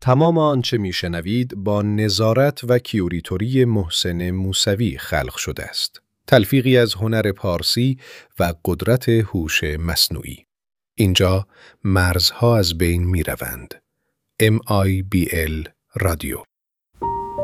تمام آنچه میشنوید با نظارت و کیوریتوری محسن موسوی خلق شده است. تلفیقی از هنر پارسی و قدرت هوش مصنوعی. اینجا مرزها از بین می روند. MIBL رادیو